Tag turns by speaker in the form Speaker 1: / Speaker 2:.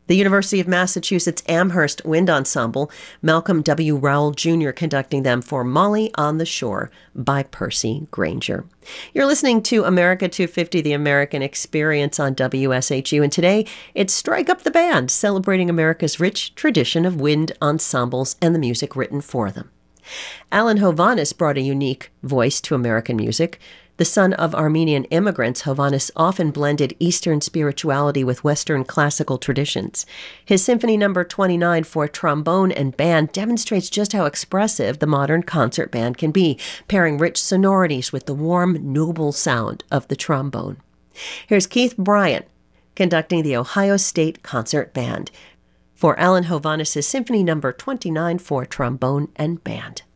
Speaker 1: The University of Massachusetts Amherst Wind Ensemble, Malcolm W. Rowell Jr. conducting them for Molly on the Shore by Percy Granger. You're listening to America 250, the American Experience on WSHU, and today it's Strike Up the Band, celebrating America's rich tradition of wind ensembles and the music written for them. Alan Hovhaness brought a unique voice to American music. The son of Armenian immigrants, Hovhaness often blended Eastern spirituality with Western classical traditions. His Symphony No. 29 for trombone and band demonstrates just how expressive the modern concert band can be, pairing rich sonorities with the warm, noble sound of the trombone. Here's Keith Bryant conducting the Ohio State Concert Band for Alan Hovhaness' Symphony No. 29 for trombone and band.